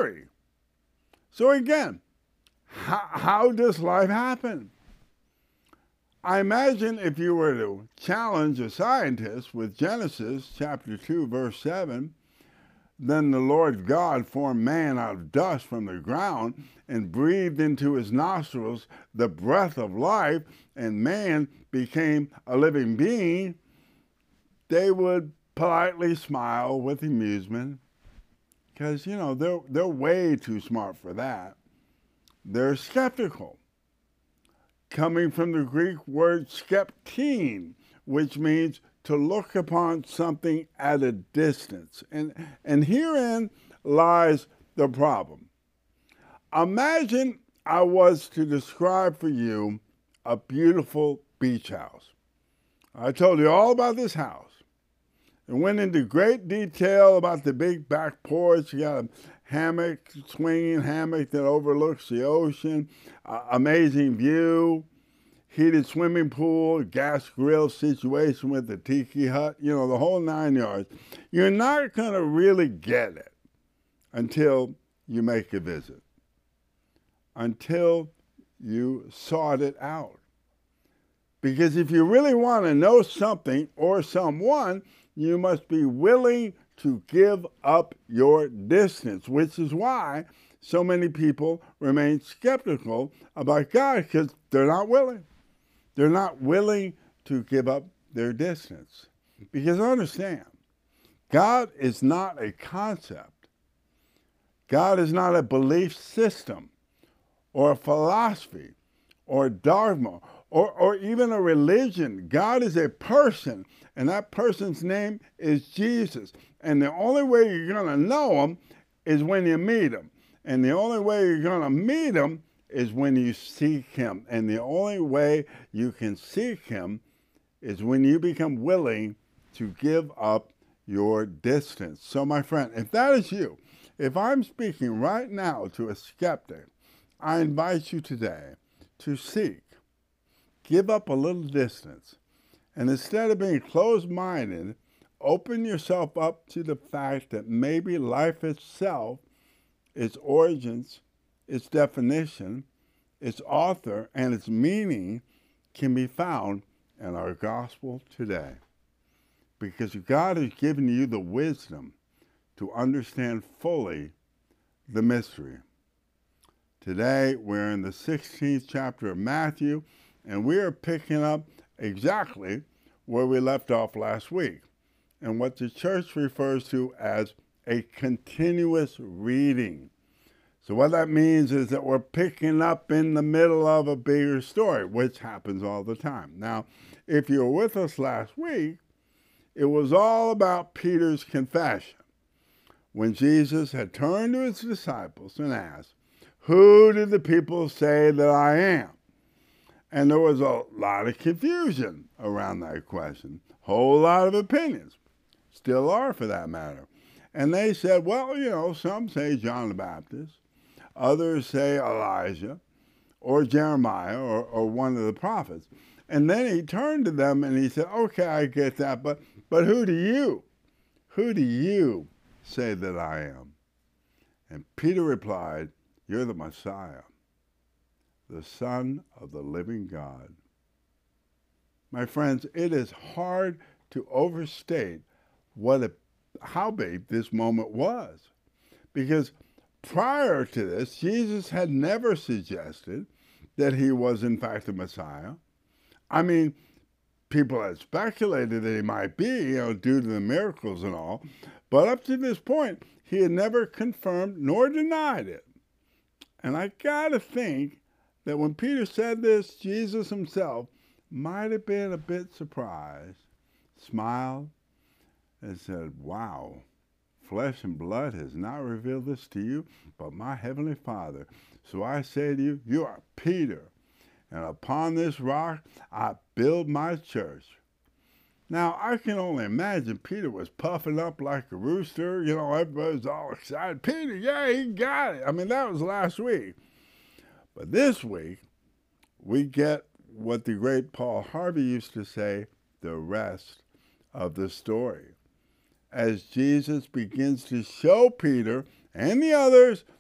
theory. So again, how does life happen? I imagine if you were to challenge a scientist with Genesis chapter 2, verse 7, then the Lord God formed man out of dust from the ground and breathed into his nostrils the breath of life, and man became a living being, they would politely smile with amusement because, you know, they're way too smart for that. They're skeptical, coming from the Greek word skeptein, which means to look upon something at a distance. And herein lies the problem. Imagine I was to describe for you a beautiful beach house. I told you all about this house and went into great detail about the big back porch. You got a hammock, swinging hammock that overlooks the ocean, amazing view, heated swimming pool, gas grill situation with the tiki hut, you know, the whole 9 yards. You're not going to really get it until you make a visit, until you sort it out. Because if you really want to know something or someone, you must be willing to give up your distance, which is why so many people remain skeptical about God, because they're not willing. They're not willing to give up their distance. Because understand, God is not a concept. God is not a belief system or a philosophy or a dogma or even a religion. God is a person, and that person's name is Jesus. And the only way you're going to know him is when you meet him. And the only way you're going to meet him is when you seek him. And the only way you can seek him is when you become willing to give up your distance. So my friend, if that is you, if I'm speaking right now to a skeptic, I invite you today to seek, give up a little distance, and instead of being closed-minded, open yourself up to the fact that maybe life itself, its origins, its definition, its author, and its meaning can be found in our gospel today. Because God has given you the wisdom to understand fully the mystery. Today, we're in the 16th chapter of Matthew, and we are picking up exactly where we left off last week, and what the church refers to as a continuous reading. So what that means is that we're picking up in the middle of a bigger story, which happens all the time. Now, if you were with us last week, it was all about Peter's confession, when Jesus had turned to his disciples and asked, "Who do the people say that I am?" And there was a lot of confusion around that question, whole lot of opinions, still are for that matter. And they said, well, you know, some say John the Baptist, others say Elijah, or Jeremiah, or one of the prophets. And then he turned to them and he said, okay, I get that, but who do you say that I am? And Peter replied, you're the Messiah, the Son of the living God. My friends, it is hard to overstate how big this moment was. Because prior to this, Jesus had never suggested that he was in fact the Messiah. I mean, people had speculated that he might be, you know, due to the miracles and all. But up to this point, he had never confirmed nor denied it. And I got to think that when Peter said this, Jesus himself might have been a bit surprised, smiled, and said, wow, flesh and blood has not revealed this to you, but my heavenly Father. So I say to you, you are Peter, and upon this rock I build my church. Now, I can only imagine Peter was puffing up like a rooster. You know, everybody's all excited. Peter, yeah, he got it. I mean, that was last week. But this week, we get what the great Paul Harvey used to say, the rest of the story. As Jesus begins to show Peter and the others